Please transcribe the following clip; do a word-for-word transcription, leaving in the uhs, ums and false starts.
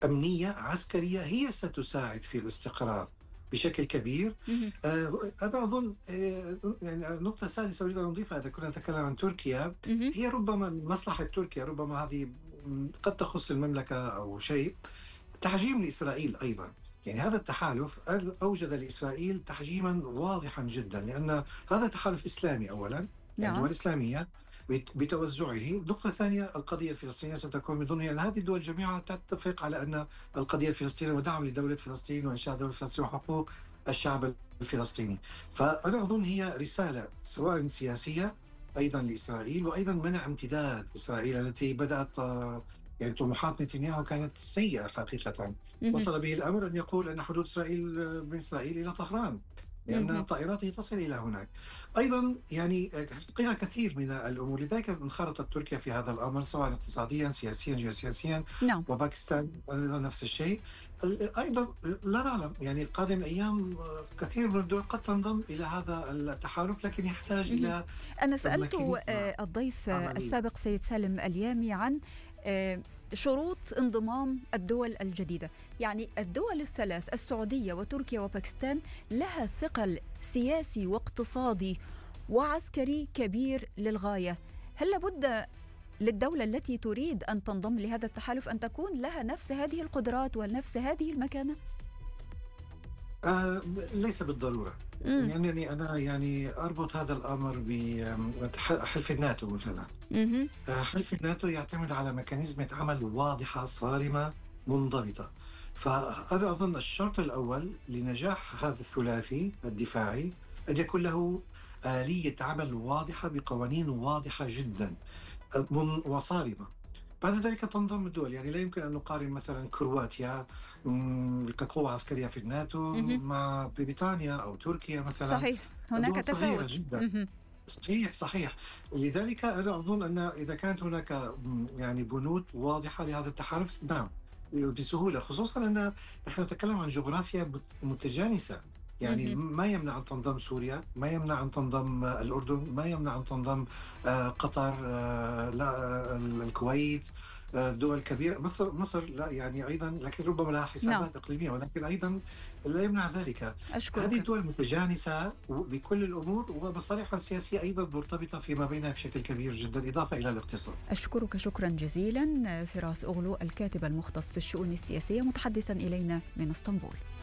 أمنية عسكرية هي ستساعد في الاستقرار بشكل كبير. اهم. آه، أنا أظن آه، يعني نقطة ثالثة أريد أن أضيفها إذا كنا نتكلم عن تركيا، اهم. هي ربما مصلحة تركيا، ربما هذه م، قد تخص المملكة أو شيء، تحجيم لإسرائيل أيضا. يعني هذا التحالف أوجد لإسرائيل تحجيما واضحا جدا، لأن هذا تحالف إسلامي أولا، يعني نعم. دول إسلامية بت- بتوزعه. النقطة الثانية القضية الفلسطينية ستكون من ضمنها، أن هذه الدول جميعها تتفق على أن القضية الفلسطينية ودعم لدولة فلسطين وإنشاء دولة فلسطين وحقوق الشعب الفلسطيني. فأنا أظن هي رسالة سواء سياسية أيضا لإسرائيل، وأيضا منع امتداد إسرائيل التي بدأت آه، يعني طموحات نتنياهو كانت سيئة حقيقة. اهم. وصل به الأمر أن يقول أن حدود إسرائيل آه، من إسرائيل إلى طهران، لأن اهم. طائراته تصل إلى هناك. أيضا يعني حققنا كثير من الأمور، لذلك انخرطت تركيا في هذا الأمر سواء اقتصاديا سياسيا جيوسياسيا، نعم. وباكستان أيضا نفس الشيء. ال- أيضا لا نعلم، يعني قادم الأيام آه، كثير من الدول قد تنضم إلى هذا التحالف، لكن يحتاج اهم. إلى أنا سألت ميكانيزم آآ الضيف آه، عملية. السابق سيد سالم اليامي عن آآ شروط انضمام الدول الجديدة، يعني الدول الثلاث السعودية وتركيا وباكستان لها ثقل سياسي واقتصادي وعسكري كبير للغاية، هل لابد للدولة التي تريد أن تنضم لهذا التحالف أن تكون لها نفس هذه القدرات ونفس هذه المكانة؟ آه، ليس بالضرورة. إمم. يعني أنا يعني أربط هذا الأمر بحلف الناتو مثلا. اهم. آه، حلف الناتو يعتمد على ميكانيزمة عمل واضحة صارمة منضبطة. فأنا أظن الشرط الأول لنجاح هذا الثلاثي الدفاعي أن يكون له آلية عمل واضحة بقوانين واضحة جدا آه، من- وصارمة. بعد ذلك تنضم الدول، يعني لا يمكن أن نقارن مثلا كرواتيا مم، كقوة عسكرية في الناتو اهم. مع بريطانيا أو تركيا مثلا. صحيح، هناك دول صغيرة تفاوت. جدا. اهم. صحيح صحيح. لذلك أنا أظن أن إذا كانت هناك م، يعني بنود واضحة لهذا التحالف، نعم بسهولة، خصوصا أن نحن نتكلم عن جغرافيا بت- متجانسة. يعني اهم. ما يمنع أن تنضم سوريا، ما يمنع أن تنضم آه، الأردن، ما يمنع أن تنضم آه، قطر، آه، لا آه، الكويت، آه، دول كبيرة. مصر مصر لا يعني أيضا، لكن ربما لها نعم. حسابات إقليمية، ولكن أيضا لا يمنع ذلك. هذه أشكرك. الدول متجانسة بكل الأمور، ومصالحها السياسية أيضا مرتبطة فيما بينها بشكل كبير جدا، إضافة إلى الاقتصاد. أشكرك شكرا جزيلا فراس أغلو الكاتب المختص في الشؤون السياسية متحدثا إلينا من اسطنبول.